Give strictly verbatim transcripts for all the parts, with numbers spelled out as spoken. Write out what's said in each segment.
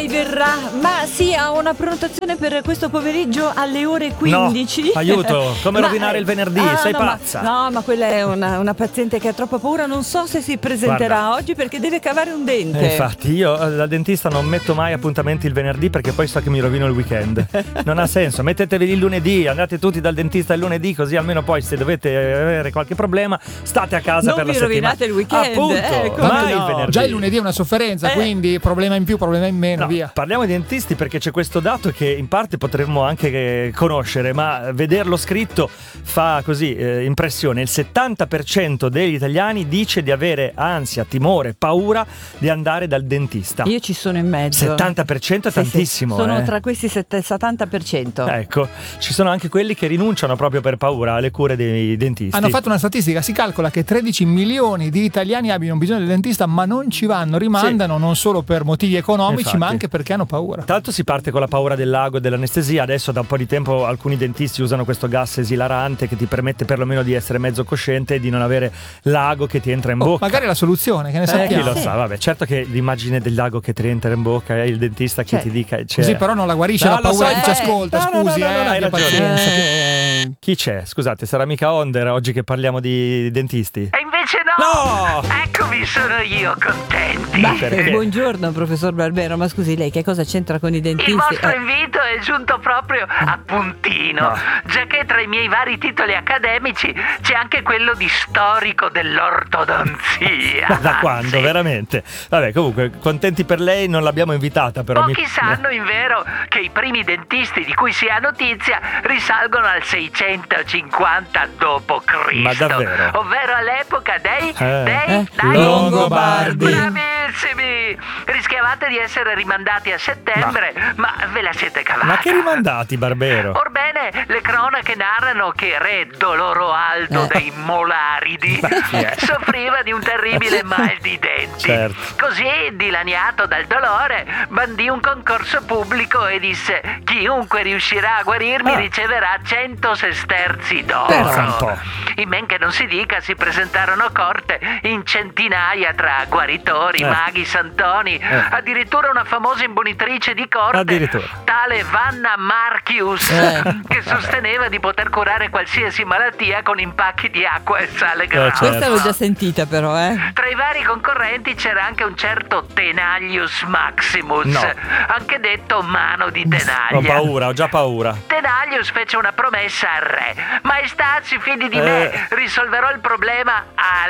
lei verrà, ma sì, ha una prenotazione per questo pomeriggio alle ore quindici. No, aiuto, come Ma- rovinare il venerdì, Ah, sei no, pazza. Ma, no, ma quella è una, una paziente che ha troppa paura, non so se si presenterà Guarda. oggi perché deve cavare un dente. Eh, infatti io eh, dal dentista non metto mai appuntamenti il venerdì perché poi so che mi rovino il weekend. Non ha senso, mettetevi il lunedì, andate tutti dal dentista il lunedì, così almeno poi se dovete avere qualche problema state a casa Non per la vi settimana. rovinate il weekend, Appunto, eh, come mai no. il venerdì. Già il lunedì è una sofferenza, Eh. quindi problema in più, problema in meno, No, via. parliamo di dentisti perché c'è questo dato che in parte potremmo anche eh, conoscere, ma vederlo scritto fa così eh, impressione. Il settanta per cento degli italiani dice di avere ansia, timore, paura di andare dal dentista. Io ci sono in mezzo. settanta per cento è Sì, sì, tantissimo. sono eh. tra questi sette- settanta per cento. Ecco, ci sono anche quelli che rinunciano proprio per paura alle cure dei dentisti. Hanno fatto una statistica, si calcola che tredici milioni di italiani abbiano bisogno del dentista ma non ci vanno, rimandano non solo per motivi economici Infatti. ma anche perché hanno paura. Tanto si parte con la paura del lago e dell'anestesia, adesso da un po' di tempo alcuni dentisti usano questo gas esilarante che ti permette perlomeno di essere mezzo cosciente e di non avere l'ago che ti entra in Oh, bocca. magari è la soluzione, che ne Eh, chi sappiamo. lo sa, vabbè, certo che l'immagine del lago che ti entra in bocca è il dentista che Cioè, ti dica c'è. Così però non la guarisce No, la lo paura so, di chi eh, ci ascolta, no, no, scusi, no, no, eh, no, hai abbia ragione. pazienza. Eh, Chi c'è? Scusate, sarà mica Onder oggi che parliamo di dentisti? E invece no! No! Eccomi, sono io, contenti. beh, Perché? buongiorno professor Barbero, ma scusi, lei che cosa c'entra con i dentisti? Il vostro Eh, invito è giunto proprio a puntino, No. giacché tra i miei vari titoli accademici c'è anche quello di storico dell'ortodonzia. Ma da quando, Sì. veramente? Vabbè, comunque, contenti per lei, non l'abbiamo invitata però. Pochi mi- sanno invero che i primi dentisti di cui si ha notizia risalgono al seicentocinquanta dopo Cristo. Ma davvero? Ovvero all'epoca dei... Eh. dei... Eh, dai, Longobardi. Bravissimi! Rischiavate di essere rimandati a settembre, ma, ve la siete cavata. Ma che rimandati, Barbero? Orbene, le cronache narrano che re Doloroaldo Eh. dei Molaridi chi è? soffriva di un terribile mal di denti. Certo. Così, dilaniato dal dolore, bandì un concorso pubblico e disse: chiunque riuscirà a guarirmi Ah. riceverà cento sesterzi d'oro. Pensa un po'. In men che non si dica, si presentarono a corte in centinaia tra guaritori, Eh. maghi, santoni, Eh. addirittura una famosa imbonitrice di corte, Addirittura. tale Vanna Marchius, Eh. che sosteneva di poter curare qualsiasi malattia con impacchi di acqua e sale grasso. Questa l'ho già sentita però, eh. Tra i vari concorrenti c'era anche un certo Tenaglius Maximus, No. anche detto mano di Ho tenaglia. paura, ho già paura. Tenaglius fece una promessa al re: maestà, si fidi di Eh. me, risolverò il problema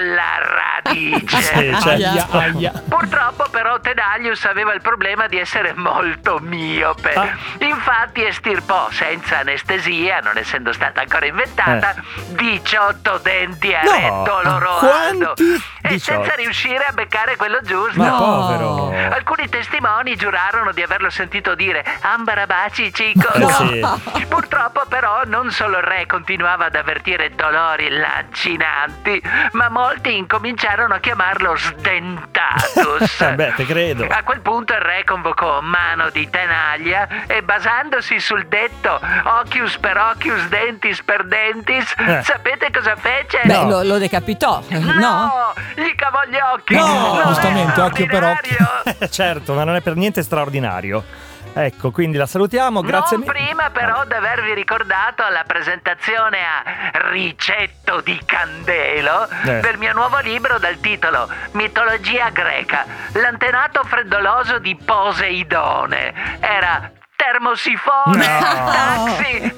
alla radice. Sì, certo. Aia, aia. Purtroppo però Tenaglius aveva il problema di essere molto miope. Ah. Infatti estirpò senza anestesia, non essendo stata ancora inventata, diciotto denti a No, re Doloroaldo. quanti? E diciotto. senza riuscire a beccare quello giusto. Ma No. povero. Alcuni testimoni giurarono di averlo sentito dire ambarabaci cico. Eh, sì. Purtroppo però non solo il re continuava ad avvertire dolori lancinanti, ma molti incominciarono a chiamarlo sdentatus. Eh, beh, te credo. A quel punto il re convocò mano di tenaglia e, basandosi sul detto occhius per occhius, dentis per dentis, Eh. sapete cosa fece? Beh, No. lo, lo decapitò, no? No, gli cavò gli occhi. No, Non è giustamente, occhio per occhio. straordinario. Certo, ma non è per niente straordinario. Ecco, quindi la salutiamo, grazie non mille. prima però di avervi ricordato la presentazione a Ricetto di Candelo Eh. del mio nuovo libro dal titolo Mitologia greca, l'antenato freddoloso di Poseidone. Era termosifone. No. Taxi,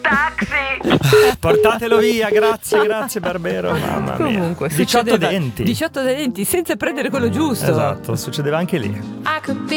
taxi. Portatelo via, grazie, grazie Barbero. Mamma mia. Comunque, diciotto succedeva- denti. diciotto denti senza prendere quello giusto. Esatto, succedeva anche lì. I could be